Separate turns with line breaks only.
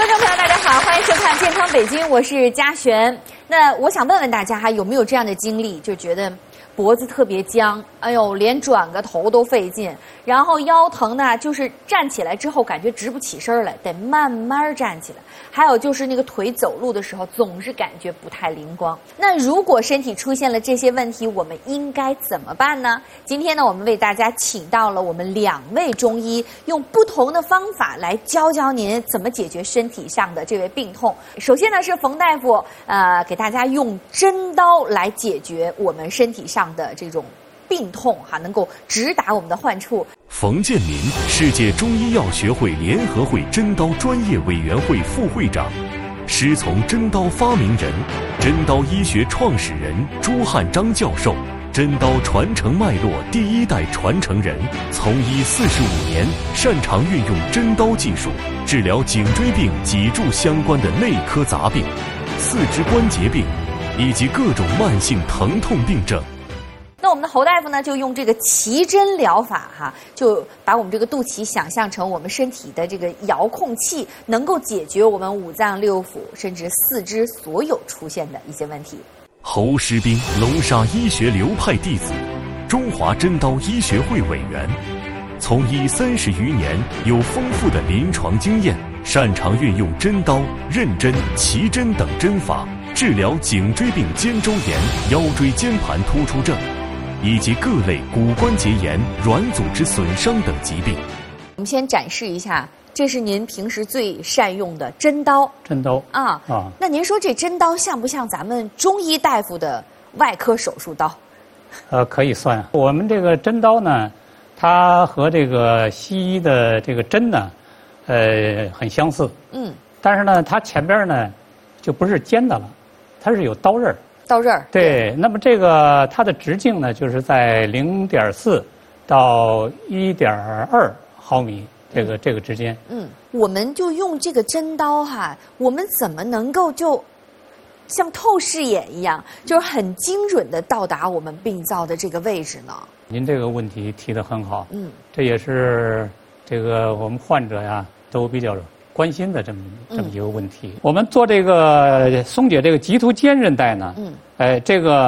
众朋友，大家好，欢迎收看《健康北京》，我是嘉璇。那我想问问大家，有没有这样的经历，就觉得脖子特别僵，哎呦，连转个头都费劲，然后腰疼呢，就是站起来之后感觉直不起身来，得慢慢站起来。还有就是那个腿走路的时候总是感觉不太灵光。那如果身体出现了这些问题，我们应该怎么办呢？今天呢，我们为大家请到了我们2位中医，用不同的方法来教您怎么解决身体上的这位病痛。首先呢，是冯大夫，给大家用针刀来解决我们身体上的这种病痛能够直达我们的患处。
冯建民，世界中医药学会联合会针刀专业委员会副会长，师从针刀发明人、针刀医学创始人朱汉章教授，针刀传承脉络第1代传承人，从医45年，擅长运用针刀技术治疗颈椎病、脊柱相关的内科杂病、四肢关节病以及各种慢性疼痛病症。
那我们的侯大夫呢，就用这个脐针疗法就把我们这个肚脐想象成我们身体的这个遥控器，能够解决我们5脏6腑甚至4肢所有出现的一些问题。
侯师斌，龙沙医学流派弟子，中华针刀医学会委员，从医30余年，有丰富的临床经验，擅长运用针刀、刃针、脐针等针法治疗颈椎病、肩周炎、腰椎间盘突出症以及各类骨关节炎、软组织损伤等疾病。
我们先展示一下，这是您平时最善用的针刀。
针刀
那您说这针刀像不像咱们中医大夫的外科手术刀？
可以算。我们这个针刀呢，它和这个西医的这个针呢，很相似。但是呢，它前边呢就不是尖的了，它是有刀刃。
刀刃。
对，那么这个它的直径呢，就是在0.4到1.2毫米这个之间。
我们就用这个针刀我们怎么能够就像透视眼一样，就是很精准的到达我们病灶的这个位置呢？
您这个问题提得很好。这也是这个我们患者都比较关心的这么一个问题。我们做这个松解这个棘突间韧带呢，这个